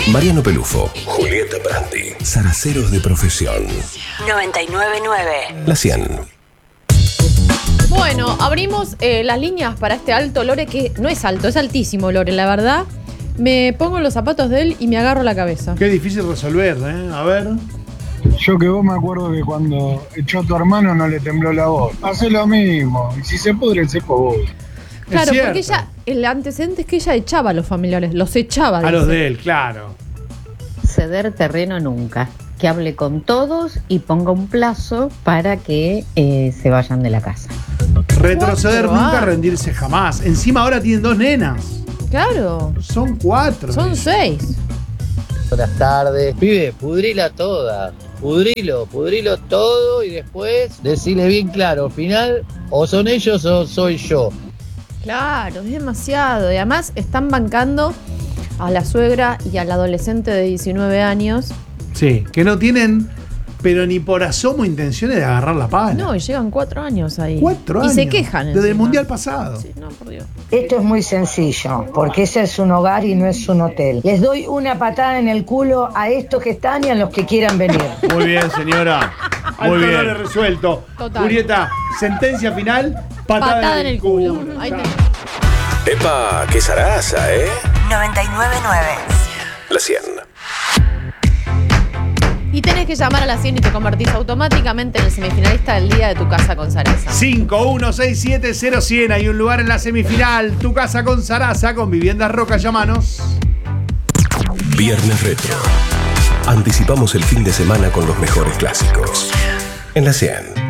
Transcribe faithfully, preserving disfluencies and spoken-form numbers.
Mariano Pelufo, Julieta Brandi, zaraceros de profesión. noventa y nueve punto nueve. La cien. Bueno, abrimos eh, las líneas para este alto Lore, que no es alto, es altísimo Lore, la verdad. Me pongo los zapatos de él y me agarro la cabeza. Qué difícil resolver, ¿eh? A ver. Yo que vos me acuerdo que cuando echó a tu hermano no le tembló la voz. Hace lo mismo. Y si se pudre el cepo vos. Claro, porque ella, el antecedente es que ella echaba a los familiares, los echaba. A los de él, claro. Ceder terreno nunca. Que hable con todos y ponga un plazo para que eh, se vayan de la casa. Retroceder Cuatro nunca, años. rendirse jamás. Encima ahora tienen dos nenas. Claro. Son cuatro. Son seis. Buenas tardes. Pibe, pudrila toda. Pudrilo, pudrilo todo y después decirle bien claro. Al final, o son ellos o soy yo. Claro, es demasiado. Y además están bancando a la suegra y al adolescente de diecinueve años. Sí, que no tienen, pero ni por asomo intenciones de agarrar la pala. No, y llevan cuatro años ahí. Cuatro y años. se quejan. Desde el encima. mundial pasado. Sí, no, por Dios. Esto es muy sencillo, porque ese es un hogar y no es un hotel. Les doy una patada en el culo a estos que están y a los que quieran venir. Muy bien, señora. Muy Alto bien. Lore resuelto. Total. Julieta, sentencia final, patada, Patada en el culo. Ahí te- Epa, qué zaraza, ¿eh? noventa y nueve punto nueve. La cien. Y tenés que llamar a la cien y te convertís automáticamente en el semifinalista del día de Tu Casa con Sarasa. cinco uno seis siete cero cien. Hay un lugar en la semifinal. Tu casa con Sarasa, con Viviendas Roca. Llamanos. Viernes Retro. Anticipamos el fin de semana con los mejores clásicos. En la cien.